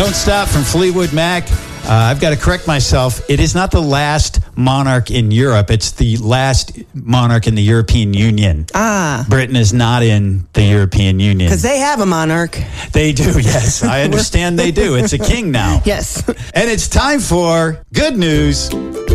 Don't Stop from Fleetwood Mac. I've got to correct myself. It is not the last monarch in Europe. It's the last monarch in the European Union. Britain is not in the European Union. Because they have a monarch. They do, yes. I understand they do. It's a king now. Yes. And it's time for good news.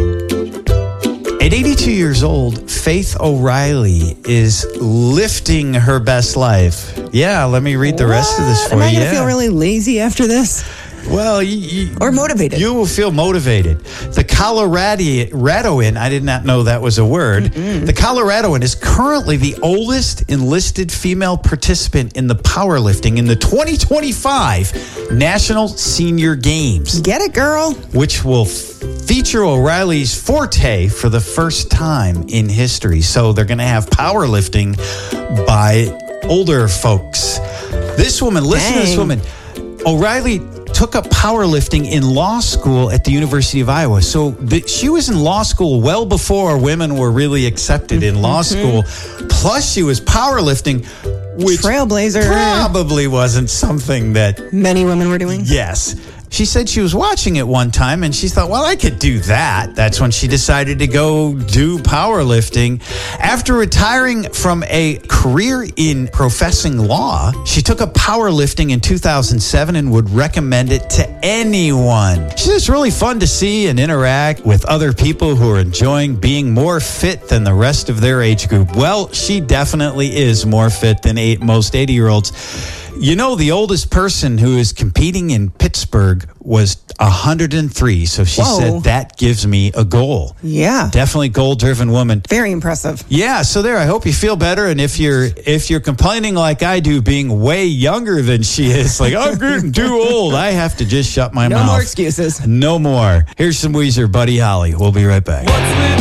At 82 years old, Faith O'Reilly is lifting her best life. Yeah, let me read the rest of this for you. Am I going to feel really lazy after this? Well, or motivated. You will feel motivated. The Coloradoan, I did not know that was a word. The Coloradoan is currently the oldest enlisted female participant in the powerlifting in the 2025 National Senior Games. Get it, girl. Which will feature O'Reilly's forte for the first time in history. So they're going to have powerlifting by older folks. This woman, listen to this woman. O'Reilly took up powerlifting in law school at the University of Iowa. So she was in law school well before women were really accepted in law school. Plus, she was powerlifting, which trailblazer probably wasn't something that many women were doing. Yes. She said she was watching it one time and she thought, well, I could do that. That's when she decided to go do powerlifting. After retiring from a career in professing law, she took up powerlifting in 2007 and would recommend it to anyone. She said it's really fun to see and interact with other people who are enjoying being more fit than the rest of their age group. Well, she definitely is more fit than most 80-year-olds. You know, the oldest person who is competing in Pittsburgh was 103. So she said, that gives me a goal. Yeah. Definitely goal-driven woman. Very impressive. Yeah. So there, I hope you feel better. And if you're complaining like I do, being way younger than she is, like, I'm getting too old, I have to just shut my mouth. No more excuses. No more. Here's some Weezer, Buddy Holly. We'll be right back.